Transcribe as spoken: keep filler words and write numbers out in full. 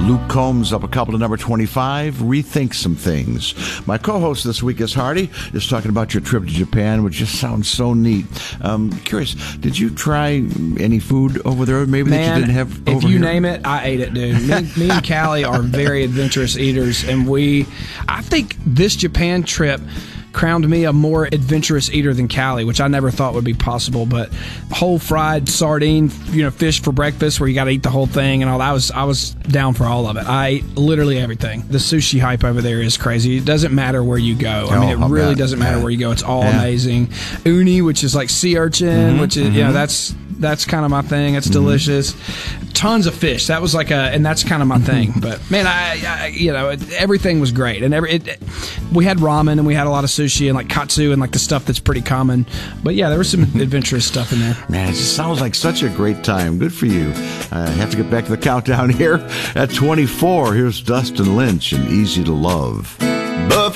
Luke Combs up a couple to number twenty-five, Rethink Some Things. My co-host this week is Hardy, is talking about your trip to Japan, which just sounds so neat. Um, curious, did you try any food over there maybe Man, that you didn't have over if you here? name it, I ate it, dude. Me, me and Callie are very adventurous eaters, and we, I think this Japan trip crowned me a more adventurous eater than Callie, which I never thought would be possible. But whole fried sardine, you know, fish for breakfast, where you got to eat the whole thing and all that. I was I was down for all of it. I ate literally everything. The sushi hype over there is crazy. It doesn't matter where you go. I mean, Oh, it really bet. doesn't matter Yeah. where you go. It's all Yeah. amazing. Uni, which is like sea urchin, Mm-hmm, which is, mm-hmm. you know, that's that's kind of my thing. It's delicious. Tons of fish. That was like a, and that's kind of my thing. But man, I, I you know, it, everything was great, and every it, it, we had ramen and we had a lot of sushi and like katsu and like the stuff that's pretty common. But yeah, there was some adventurous stuff in there. Man, it just sounds like such a great time. Good for you. I have to get back to the countdown here. At twenty-four, here's Dustin Lynch and Easy to Love. Buff-